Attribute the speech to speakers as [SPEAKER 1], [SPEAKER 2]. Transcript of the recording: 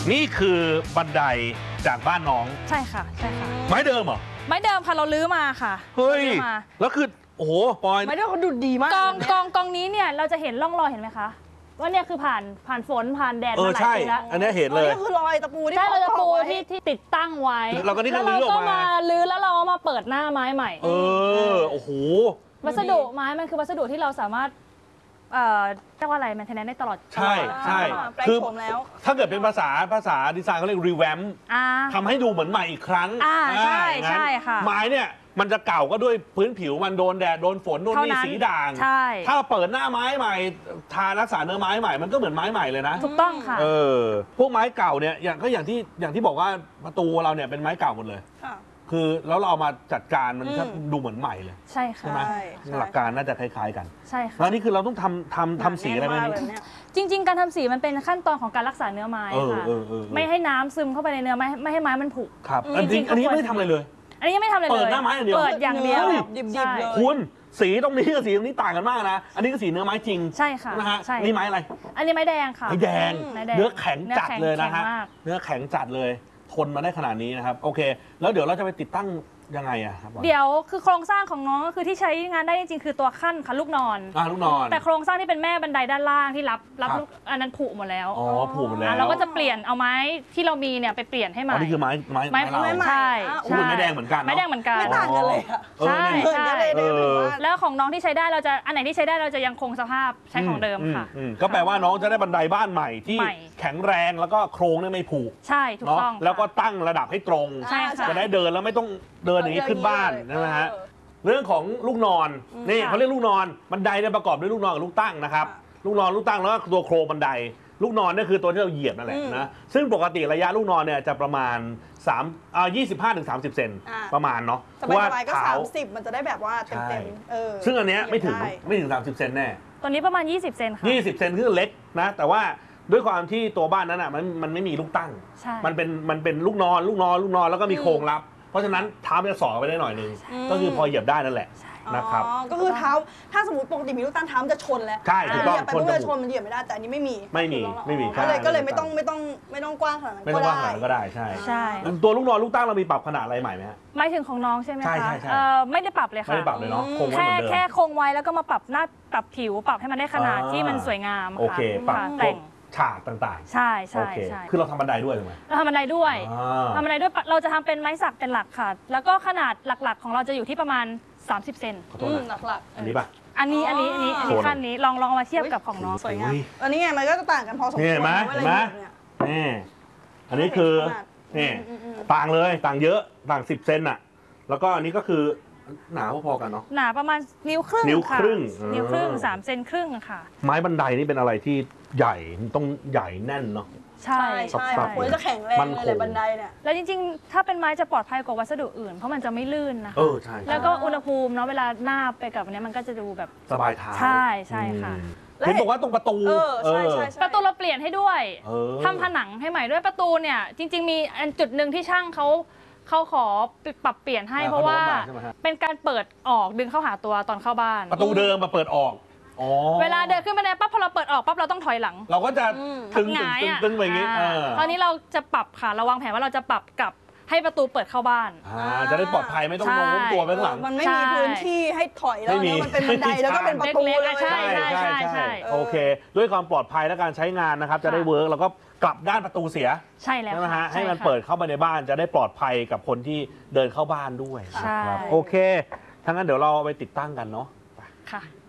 [SPEAKER 1] นี่คือบันไดจากบ้านน้อง
[SPEAKER 2] ใช่ค่ะใช่ค่ะ
[SPEAKER 1] ไม้เดิมเหรอ
[SPEAKER 2] ไม้เดิมค่ะเราลื้อมาค่ะ
[SPEAKER 1] เฮ้ยแล้วคือโอ้โหปอย
[SPEAKER 3] ไม้เดิมเขาดูดีมาก
[SPEAKER 2] กองนี้เนี่ยเราจะเห็นร่องรอยเห็นไหมคะว่าเนี่ยคือผ่านฝนผ่านแดดมาหลายปีแล้ว
[SPEAKER 1] อันนี้เห็นเลย
[SPEAKER 3] นี่คือรอยตะปูที่
[SPEAKER 2] ใช่รอยตะปูที่ติดตั้งไว้
[SPEAKER 1] เราก็นี่ก็ลื้อออกมา
[SPEAKER 2] ลื้อแล้วเรามาเปิดหน้าไม้ใหม่
[SPEAKER 1] โอ้โห
[SPEAKER 2] วัสดุไม้มันคือวัสดุที่เราสามารถเรียกว่าอะไรแมนเทนแนนได้ตลอด
[SPEAKER 1] ใช่
[SPEAKER 3] คือ
[SPEAKER 1] ถ้าเกิดเป็นภาษาดีไซน์เขาเรียกรีแวมทำให้ดูเหมือนใหม่อีกครั้ง
[SPEAKER 2] ใช่ค่ะ
[SPEAKER 1] ไม้เนี่ยมันจะเก่าก็ด้วยพื้นผิวมันโดนแดดโดนฝนโดนนี่สีด่างถ้าเปิดหน้าไม้ใหม่ทารักษาเนื้อไม้ใหม่มันก็เหมือนไม้ใหม่เลยนะ
[SPEAKER 2] ถูกต้องค่ะ
[SPEAKER 1] พวกไม้เก่าเนี่ยอย่างที่บอกว่าประตูเราเนี่ยเป็นไม้เก่าหมดเลยคือแล้วเราเอามาจัดการมันก็ดูเหมือนใหม่เลย
[SPEAKER 2] ใช่ค่ะ
[SPEAKER 1] ใช่ไหมหลักการน่าจะคล้ายๆกัน
[SPEAKER 2] ใช่ค่ะ
[SPEAKER 1] แล้วนี่คือเราต้องทำสีอะไรไหม
[SPEAKER 2] จริงๆการทำสีมันเป็นขั้นตอนของการรักษาเนื้อไม้ค่ะไม่ให้น้ำซึมเข้าไปในเนื้อไม่ให้ไม้มันผุ
[SPEAKER 1] ครับอันนี้ไม่ได้ทำอะไรเลย
[SPEAKER 2] อันนี้ไม่ทำอะไรเลย
[SPEAKER 1] เปิดหน้าไม้อย่างเดียว
[SPEAKER 2] เปิดอย่างเดียว
[SPEAKER 3] ดิบๆเลย
[SPEAKER 1] คุณสีตรงนี้กับสีตรงนี้ต่างกันมากนะอันนี้ก็สีเนื้อไม้จริง
[SPEAKER 2] ใช่ค่ะ
[SPEAKER 1] นะฮะนี่ไม้อะไร
[SPEAKER 2] อันนี้ไม้แดงค่ะ
[SPEAKER 1] ไม้แดงเนื้อแข็งจัดเลยนะฮะเนื้อแข็งจัดเลยทนมาได้ขนาดนี้นะครับโอเคแล้วเดี๋ยวเราจะไปติดตั้งยังไงอะครับ
[SPEAKER 2] เดี๋ยวคือโครงสร้างของน้องก็คือที่ใช้งานได้จริงๆคือตัวขั้นค่ะลูกนอนแต่โครงสร้างที่เป็นแม่บันไดด้านล่างที่รับลูกอันนั้นผุหมดแล้ว
[SPEAKER 1] ผุหมดแล้ว
[SPEAKER 2] เราก็จะเปลี่ยนเอาไม้ที่เรามีเนี่ยไปเปลี่ยนให้ใหม่
[SPEAKER 1] นี่คือไม้
[SPEAKER 2] ใช่
[SPEAKER 1] ไม้แดงเหมือนกัน
[SPEAKER 2] ไม้แดงเหมือนกัน
[SPEAKER 3] ไม่ต่างกันเลย
[SPEAKER 2] ใช่แล้วของน้องที่ใช้ได้เราจะอันไหนที่ใช้ได้เราจะยังคงสภาพใช้ของเดิมค่ะ
[SPEAKER 1] ก็แปลว่าน้องจะได้บันไดบ้านใหม่ที่แข็งแรงแล้วก็โครงเนี่ยไม่ผุ
[SPEAKER 2] ใช่ถูกต้อง
[SPEAKER 1] แล้วก็ตั้งระดับให้ตรงจะได้เดินแล้วไม่ต้องเดินอย่างนี้ขึ้นบ้านใช่ไหมฮะเรื่องของลูกนอนนี่เขาเรียกลูกนอนบันไดเนี่ยประกอบด้วยลูกนอนกับลูกตั้งนะครับลูกนอนลูกตั้งแล้วก็ตัวโครงบันไดลูกนอนนี่คือตัวที่เราเหยียบนั่นแหละนะซึ่งปกติระยะลูกนอนเนี่ยจะประมาณ25-30 เซนประมาณเนาะ
[SPEAKER 3] ว่าก็30มันจะได้แบบว่าเต็ม
[SPEAKER 1] ซึ่งอันเนี้ยไม่ถึง30 เซนแน่
[SPEAKER 2] ตัวนี้ประมาณ20 เซนค่ะ
[SPEAKER 1] 20 เซนคือเล็กนะแต่ว่าด้วยความที่ตัวบ้านนั้นอ่ะมันไม่มีลูกตั้งมันเป็นลูกนอนแล้วก็มีโครงรับเพราะฉะนั้นเท้าจะสอดไปได้หน่อยนึงก็คือพอเหยียบได้นั่นแหละนะครับ
[SPEAKER 3] ก็คือเท้าถ้าสมมติปกติมีลูกตั้งเท้าจะชนแล้ว
[SPEAKER 1] ใช่ถูกต้อง
[SPEAKER 3] ชนมันเหยียบไม่ได้แต่อันนี้ไม่มีก็เลยไม่ต้องกว้างขนาดนั้น
[SPEAKER 1] ก็ได้ใช่ตัวลูกนอนลูกตั้งเรามีปรับขนาดอะไรใหม่ไหมฮะ
[SPEAKER 2] หมายถึงของน้องใช่ไหมคะไม่ได้ปรับเลยค่ะ
[SPEAKER 1] ไม่ได้ปรับเลยเนาะ
[SPEAKER 2] แค่คงไว้แล้วก็มาปรับหน้าปรับผิวปรับให้มันได้ขนาดที่มันสวยงาม
[SPEAKER 1] โอเคปรับ
[SPEAKER 2] แต่ง
[SPEAKER 1] ฉากต่าง
[SPEAKER 2] ๆใช่
[SPEAKER 1] คือเราทำบันไดด้วยถูกไหม
[SPEAKER 2] เราทำบันไดด้วยเราจะทำเป็นไม้สักเป็นหลักค่ะแล้วก็ขนาดหลักๆของเราจะอยู่ที่ประมาณ30 เซน
[SPEAKER 3] หลัก
[SPEAKER 1] อันนี้ป่ะ
[SPEAKER 2] อันนี้ขั้นนี้ลองมาเทียบกับของน้อง
[SPEAKER 3] สวยงามอันนี้ไงมันก็จะต่างกันพอสมควร
[SPEAKER 1] เห็นไหมนี่อันนี้คือนี่ต่างเลยต่างเยอะต่าง10 เซนอะแล้วก็อันนี้ก็คือหนาพอๆกันเนาะ
[SPEAKER 2] หนาประมาณนิ้วครึ่ง3 เซนครึ่งค่ะ
[SPEAKER 1] ไม้บันไดนี่เป็นอะไรที่ใหญ่ต้องใหญ่แน่นเนาะ
[SPEAKER 2] ใช่
[SPEAKER 3] ควรจะแข็งแรงเลยบันไดเนี่ย
[SPEAKER 2] แล้วจริงๆถ้าเป็นไม้จะปลอดภัยกว่าวัสดุอื่นเพราะมันจะไม่ลื่นนะคะ
[SPEAKER 1] ใช่
[SPEAKER 2] แล้วก็อุณหภูมิเนาะเวลาหน้าไปกับนี้มันก็จะดูแบบ
[SPEAKER 1] สบายเท้า
[SPEAKER 2] ใช่ค่ะ
[SPEAKER 1] เห็นบอกว่าตรงประตู
[SPEAKER 2] ประตูเราเปลี่ยนให้ด้วยทำผนังให้ใหม่ด้วยประตูเนี่ยจริงๆมีจุดหนึ่งที่ช่างเขาขอปรับเปลี่ยนให้เพราะว่าเป็นการเปิดออกดึงเข้าหาตัวตอนเข้าบ้าน
[SPEAKER 1] ประตูเดิมมาเปิดออก
[SPEAKER 2] เวลาเดินขึ้นบันไดปั๊บพอเราเปิดออกปั๊บเราต้องถอยหลัง
[SPEAKER 1] เราก็จะตึงไปอย่างนี้
[SPEAKER 2] ตอนนี้เราจะปรับค่ะเราวางแผนว่าเราจะปรับกับให้ประตูเปิดเข้าบ้าน
[SPEAKER 1] จะได้ปลอดภัยไม่ต้องโน้มตัวไปข้างหลัง
[SPEAKER 3] มันไม่มีพื้นที่ให้ถอยแล้วมันเป็นบันไดแล้วก็เป็นประตูเลย
[SPEAKER 2] ใช่
[SPEAKER 1] โอเคด้วยความปลอดภัยและการใช้งานนะครับจะได้เวิร์กแล้วก็กลับด้านประตูเสีย
[SPEAKER 2] ใช่แล้ว
[SPEAKER 1] นะฮะให้มันเปิดเข้ามาในบ้านจะได้ปลอดภัยกับคนที่เดินเข้าบ้านด้วยโอเคทั้งนั้นเดี๋ยวเราไปติดตั้งกันเนาะ
[SPEAKER 2] ค่ะ